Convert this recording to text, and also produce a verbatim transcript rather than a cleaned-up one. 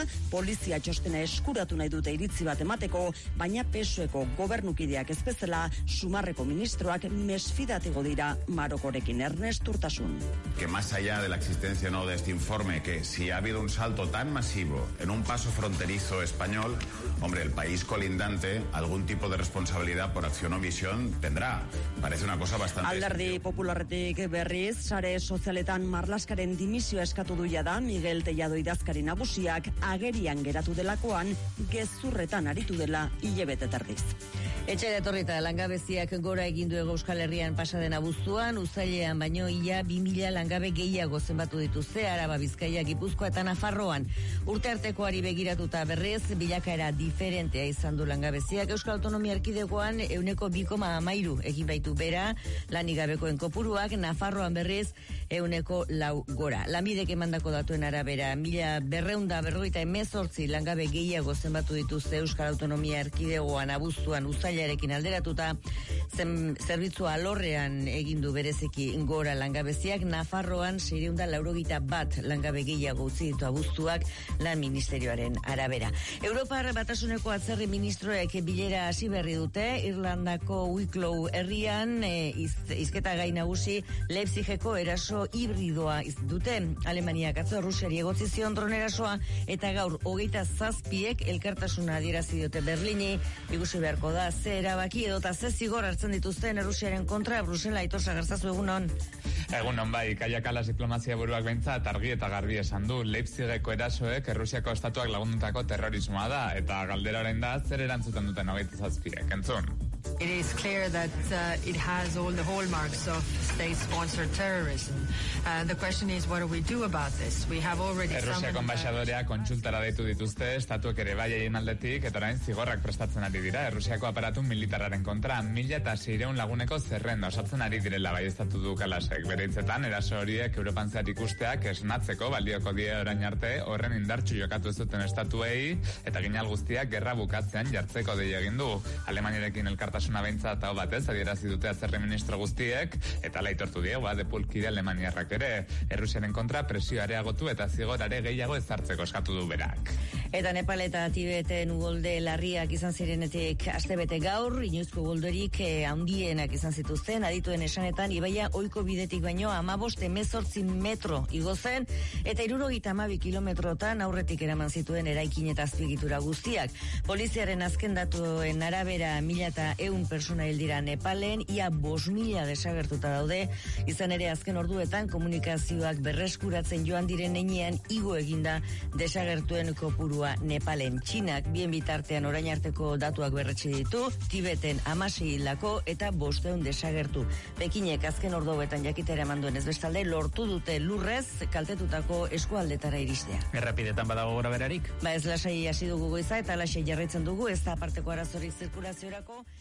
polizia txostena eskuratu nahi dute iritzi bat emateko, baina P S Oeko gobernukideak ez bezala Sumarreko ministroak mesfidatego dira Marokorekin. Ernest Urtasun. Que más allá de la existencia no de este informe, que si ha habido un salto tan masivo en un paso fronterizo español, hombre, el país colindante algún tipo de responsabilidad por acción o omisión tendrá. Parece una cosa bastante... Alderdi Popularretik berriz, sare sozialetan Marlaskaren dimisioa eskatu du jada Miguel Tellado idazkari nagusiak agerian geratu delakoan gezurretan aritu dela hilabete terdiz. Etxera etorrita langabeziak gora egin du Euskal Herrian pasaden abuztuan, uztailean baino ia bi mila langabe gehiago zenbatu dituzte Araba, Bizkaia, Gipuzkoa eta Nafarroan. Urte artekoari begiratuta berriz, bilakaera diferentea izan du langabeziak. Euskal Autonomia Erkidegoan euneko bi koma hamairu egin baitu bera, lanik gabekoen kopuruak, Nafarroan berriz euneko lau gora. Lanbidek emandako datuen arabera, mila berreunda berroita emezortzi langabe gehiago zenbatu dituzte Euskal Autonomia Erkidegoan abuztuan uztailarekin alderatuta, zen zerbitzu alorrean egindu bereziki gora langabeziak. Nafarroan seiehun eta laurogeita bat langabe gehiago utzi ditu abuztuak lan ministerioaren arabera. Europar Batasuneko atzerri ministroek bilera hasi berri dute Irlandako Wicklow herrian e, iz, izketa gai nagusi Leipzigeko eraso hibridoa dute. Alemaniak atzo Rusiari egotzi zion dron erasoa eta gaur hogeita zazpiek elkartasuna adierazi diote Berlini. Ikusi beharko da ze erabaki edota ze zigor hartzen dituzten Errusiaren kontra. Brusela, Aitor Sagarzazu, egunon. Egunon bai, Kaia Kalas diplomazia buruak behintzat argi eta garbi esan du Leipzigeko erasoek Errusiako estatuak lagundutako terrorismoa da, eta galderaren da zer erantzuten duten hogeita zazpiek. Entzun. It is clear that uh, it has all the hallmarks of state-sponsored terrorism. Uh, the question is, what do we do about this? We have already... Errusiako enbaixadorea kontsultara deitu dituzte, estatuek ere bai egin aldetik, eta orain zigorrak prestatzen ari dira. Errusiako aparatu militarraren kontra, mila eta seiehun laguneko zerrenda osatzen ari direla bai estatu du Kalasek. Bere hitzetan, eraso horiek Europan zehar ikusteak esnatzeko baldioko die orain arte, horren indartsu jokatu ez zuten estatuei, eta ginal guztiak gerra bukatzean jartzeko dei egin du. Alemaniarekin elkartasuna behintzat hau batez adierazi dute atzerri ministro guztiek, eta laitortu diegu adepulkide alemaniarrak ere. Errusiaren kontra presio areagotu eta zigorare gehiago ezartzeko eskatu du berak. Eta Nepal eta Tibeten ugolde larriak izan zirenetik astebete gaur, inoizko ugolderik eh, handienak izan zituzten, adituen esanetan ibaia ohiko bidetik baino hamabost hemezortzi metro igo zen, eta hirurogeita hamabi kilometrotan aurretik eraman zituen eraikin eta azpiegitura guztiak. Poliziaren azken datuen arabera mila eta ehun persona hil dira Nepalen, ia bost mila desagertuta daude, izan ere azken orduetan komunikazioak berreskuratzen joan diren heinean igo eginda desagertuen kopurua Nepalen. Txinak bien bitartean orain arteko datuak berretsi ditu, Tibeten hamasei hildako eta bosteun desagertu. Pekinek azken orduetan jakitera eman duen ez bestalde lortu dute lurrez kaltetutako eskualdetara iristea. Errepidetan badago gora berarik? Ba ez lasai hasi dugu goiza eta lasai jarraitzen dugu, ez da aparteko arazorik zirkulaziorako.